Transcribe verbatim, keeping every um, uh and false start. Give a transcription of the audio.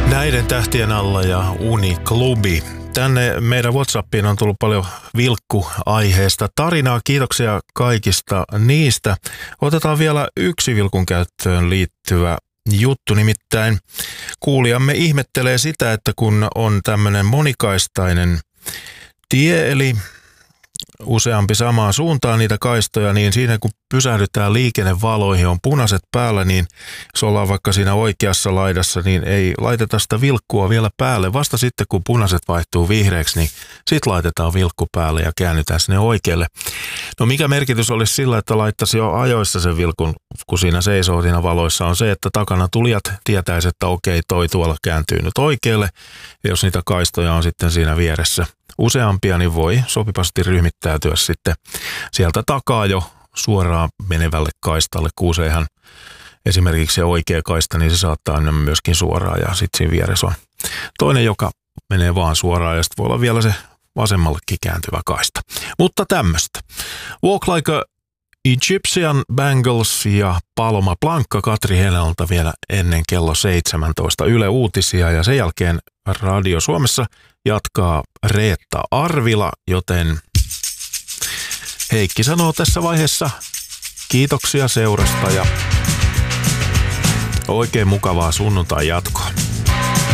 Näiden tähtien alla ja Uniklubi. Tänne meidän WhatsAppiin on tullut paljon vilkkuaiheesta tarinaa. Kiitoksia kaikista niistä. Otetaan vielä yksi vilkun käyttöön liittyvä juttu. Nimittäin kuulijamme ihmettelee sitä, että kun on tämmöinen monikaistainen tie, eli useampi samaan suuntaan niitä kaistoja, niin siinä kun pysähdytään liikennevaloihin, on punaiset päällä, niin jos ollaan vaikka siinä oikeassa laidassa, niin ei laiteta sitä vilkkua vielä päälle. Vasta sitten, kun punaiset vaihtuu vihreäksi, niin sitten laitetaan vilkku päälle ja käännytään sinne oikealle. No mikä merkitys olisi sillä, että laittaisi jo ajoissa sen vilkun, kun siinä seisoo siinä valoissa, on se, että takana tulijat tietäisi, että okei, toi tuolla kääntyy nyt oikealle. Ja jos niitä kaistoja on sitten siinä vieressä useampia, niin voi sopivasti ryhmittäytyä sitten sieltä takaa jo suoraan menevälle kaistalle, kun useinhan esimerkiksi se oikea kaista, niin se saattaa mennä myöskin suoraan ja sitten siinä vieressä on toinen, joka menee vaan suoraan ja sitten voi olla vielä se vasemmallekin kääntyvä kaista. Mutta tämmöistä. Walk Like a Egyptian, Bangles ja Paloma Blanca Katri Heleltä vielä ennen kello seitsemäntoista Yle Uutisia ja sen jälkeen Radio Suomessa jatkaa Reetta Arvila, joten Heikki sanoo tässä vaiheessa kiitoksia seurasta ja oikein mukavaa sunnuntai jatkoa.